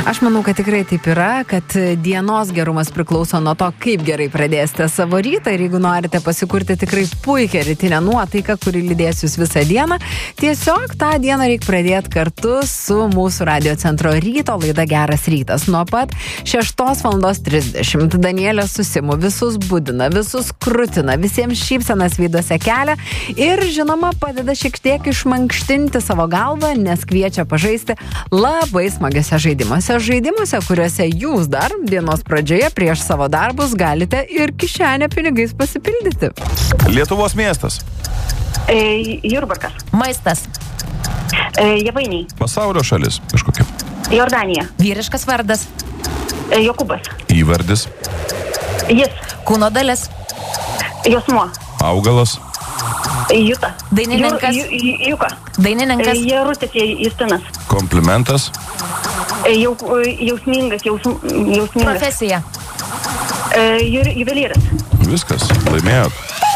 Aš manau, kad tikrai taip yra, kad dienos gerumas priklauso nuo to, kaip gerai pradėsite savo rytą ir jeigu norite pasikurti tikrai puikią rytinę nuotaiką, kuri lydės jūs visą dieną, tiesiog tą dieną reikia pradėti kartu su mūsų radio centro ryto laida Geras rytas. Nuo pat 6:30 Danielė su Simu visus budina, visus krutina, visiems šypsenas veiduose kelia ir, žinoma, padeda šiek tiek išmankštinti savo galvą, nes kviečia pažaisti labai smagiuose žaidimuose, kuriuose jūs dar dienos pradžioje prieš savo darbus galite ir kišenę pinigais pasipildyti. Lietuvos miestas. Jurbarkas. Maistas. Javainiai. Pasaulio šalis kažkokia. Jordanija. Vyriškas vardas. Jokūbas. Įvardis. Jis. Kūno dalis. Josmuo. Augalas. Juta. Dainininkas. Juka. Dainininkas. Jarutis Justinas. Komplimentas. Jausmingas. Profesija. Juvelyras. Viskas, laimėjot.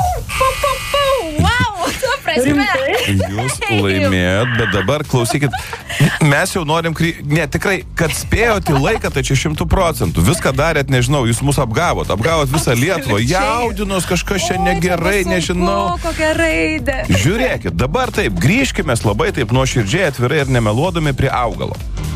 Wow, tu prasme. Jūs laimėjot, bet dabar klausykit, mes jau norim, tikrai, kad spėjot į laiką, tai čia 100%. Viską darėt, nežinau, jūs mus apgavot visą Lietuvą, jaudinus, kažkas čia negerai, nežinau. Kokia raidė. Žiūrėkit, dabar taip, grįžkime labai taip nuoširdžiai, atvirai ir nemeluodami prie augalo.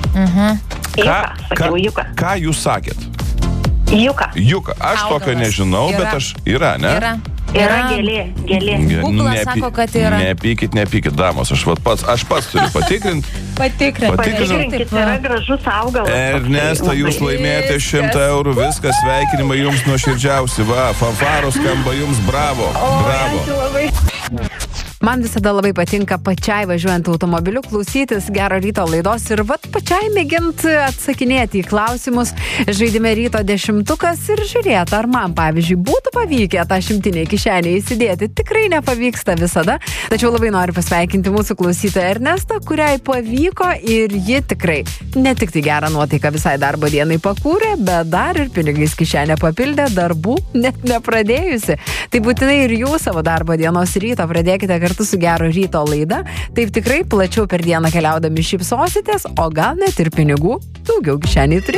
Ką jūs sakėt? Juka. Aš tokio nežinau, bet aš yra, ne? Yra gėlė. Googlas sako, kad yra. Nepykit, damos, aš pats turiu patikrinti. Patikrinkit, yra gražus augalas. Ernesta, jūs laimėjote 100 eurų, viskas, sveikinimai jums nuoširdžiausi, fanfaros skamba jums, bravo. Man visada labai patinka pačiai važiuojant automobiliu klausytis Gero ryto laidos ir pačiai mėgint atsakinėti į klausimus žaidime ryto 10 ir žiūrėti, ar man, pavyzdžiui, būtų pavykę tą 100 kišenę įsidėti. Tikrai nepavyksta visada, tačiau labai noriu pasveikinti mūsų klausytoją Ernestą, kuriai pavyko ir ji tikrai ne tik tai gerą nuotaiką visai darbo dienai pakūrė, bet dar ir pinigais kišenę papildė, darbų net nepradėjusi. Tai būtinai ir jūs savo darbo dienos ryto pradėkite kartu su Gero ryto laida, taip tikrai plačiau per dieną keliaudami šypsositės, o gal net ir pinigų daugiau kišenėje turėsite.